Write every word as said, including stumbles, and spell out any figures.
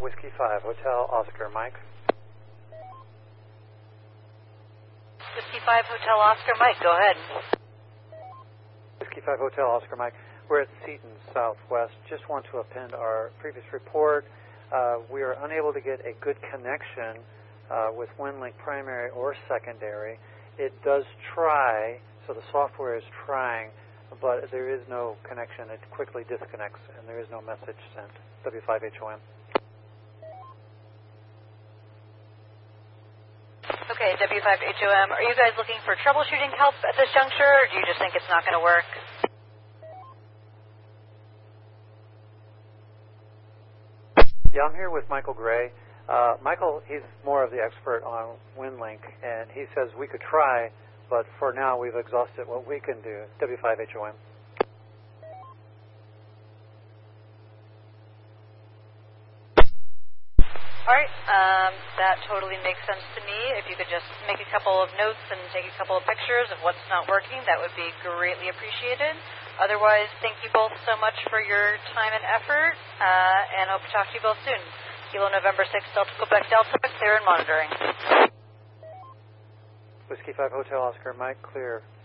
Whiskey five, Hotel Oscar, Mike. Whiskey five, Hotel Oscar, Mike, go ahead. Whiskey five, Hotel Oscar, Mike. We're at Seaton Southwest. Just want to append our previous report. Uh, we are unable to get a good connection uh, with WinLink primary or secondary. It does try, so the software is trying, but there is no connection. It quickly disconnects, and there is no message sent. W five H O M. Okay, W five H O M. Are you guys looking for troubleshooting help at this juncture, or do you just think it's not going to work? Yeah, I'm here with Michael Gray. Uh, Michael, he's more of the expert on WinLink, and he says we could try, but for now we've exhausted what we can do. W five H O M. All right, um, that totally makes sense to me. If you could just make a couple of notes and take a couple of pictures of what's not working, that would be greatly appreciated. Otherwise, thank you both so much for your time and effort, uh, and hope to talk to you both soon. Kilo November six, Delta Quebec Delta, clear and monitoring. Whiskey five Hotel Oscar, Mike, clear.